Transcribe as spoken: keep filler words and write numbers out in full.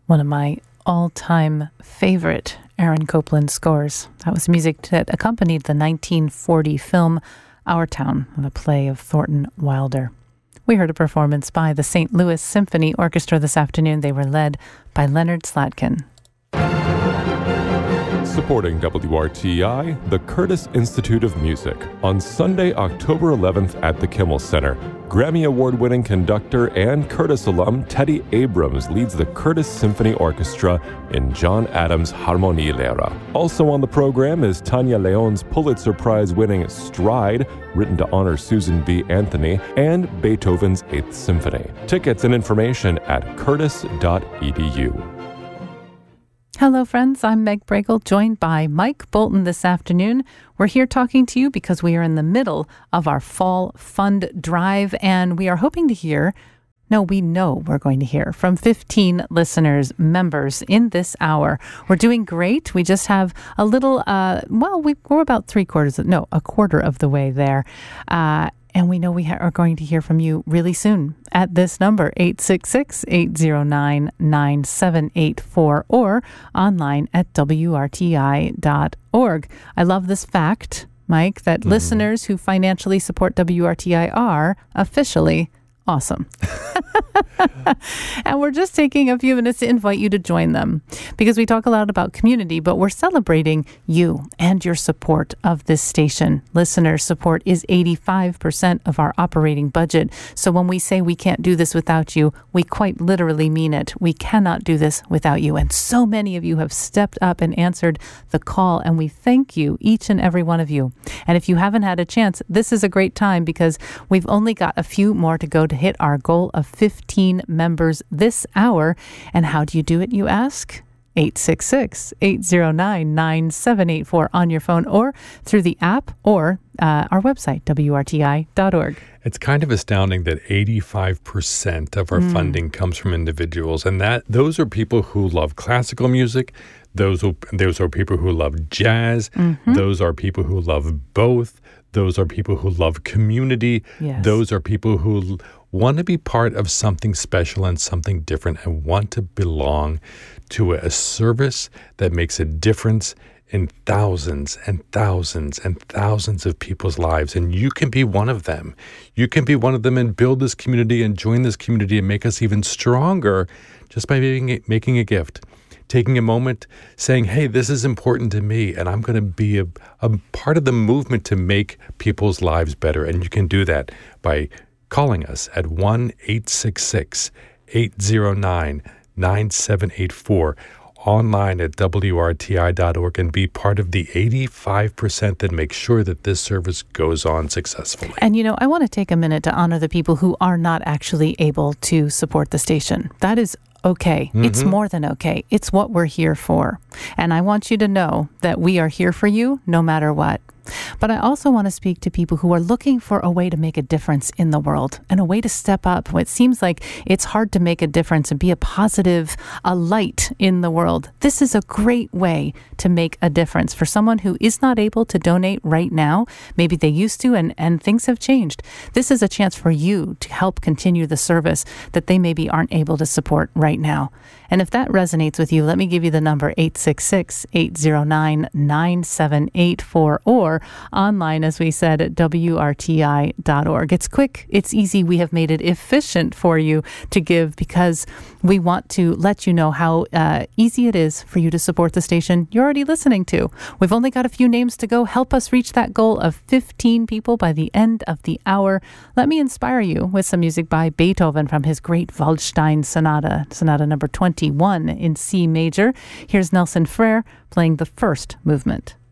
one of my all-time favorite Aaron Copland scores. That was music that accompanied the nineteen forty film Our Town, the play of Thornton Wilder. We heard a performance by the Saint Louis Symphony Orchestra this afternoon. They were led by Leonard Slatkin. Supporting W R T I, the Curtis Institute of Music. On Sunday, October eleventh at the Kimmel Center, Grammy Award-winning conductor and Curtis alum Teddy Abrams leads the Curtis Symphony Orchestra in John Adams' Harmonielehrer. Also on the program is Tanya Leon's Pulitzer Prize-winning Stride, written to honor Susan B. Anthony, and Beethoven's Eighth Symphony. Tickets and information at curtis dot e d u. Hello, friends. I'm Meg Bragle, joined by Mike Bolton this afternoon. We're here talking to you because we are in the middle of our fall fund drive, and we are hoping to hear, no, we know we're going to hear from fifteen listeners, members in this hour. We're doing great. We just have a little, uh, well, we, we're about three quarters, of, no, a quarter of the way there. Uh, And we know we ha- are going to hear from you really soon at this number, eight six six, eight zero nine, nine seven eight four, or online at w r t i dot org. I love this fact, Mike, that mm. listeners who financially support W R T I are officially awesome. And we're just taking a few minutes to invite you to join them because we talk a lot about community, but we're celebrating you and your support of this station. Listener support is eighty-five percent of our operating budget. So when we say we can't do this without you, we quite literally mean it. We cannot do this without you. And so many of you have stepped up and answered the call, and we thank you, each and every one of you. And if you haven't had a chance, this is a great time because we've only got a few more to go to hit our goal of fifteen members this hour. And how do you do it, you ask? eight six six, eight zero nine, nine seven eight four on your phone or through the app or uh, our website, w r t i dot org. It's kind of astounding that eighty-five percent of our mm. funding comes from individuals, and that those are people who love classical music. Those who, those are people who love jazz. Mm-hmm. Those are people who love both. Those are people who love community. Yes. Those are people who want to be part of something special and something different and want to belong to a service that makes a difference in thousands and thousands and thousands of people's lives. And you can be one of them. You can be one of them and build this community and join this community and make us even stronger just by making, making a gift. Taking a moment, saying, hey, this is important to me, and I'm going to be a, a part of the movement to make people's lives better. And you can do that by calling us at one eight six six, eight zero nine, nine seven eight four, online at w r t i dot org, and be part of the eighty-five percent that makes sure that this service goes on successfully. And, you know, I want to take a minute to honor the people who are not actually able to support the station. That is okay. Mm-hmm. It's more than okay. It's what we're here for. And I want you to know that we are here for you no matter what. But I also want to speak to people who are looking for a way to make a difference in the world and a way to step up. It seems like it's hard to make a difference and be a positive, a light in the world. This is a great way to make a difference for someone who is not able to donate right now. Maybe they used to and, and things have changed. This is a chance for you to help continue the service that they maybe aren't able to support right now. And if that resonates with you, let me give you the number eight six six, eight zero nine, nine seven eight four or online, as we said, at w r t i dot org. It's quick, it's easy. We have made it efficient for you to give because we want to let you know how uh, easy it is for you to support the station you're already listening to. We've only got a few names to go. Help us reach that goal of fifteen people by the end of the hour. Let me inspire you with some music by Beethoven from his great Waldstein Sonata, Sonata number twenty-one in C major. Here's Nelson Frere playing the first movement.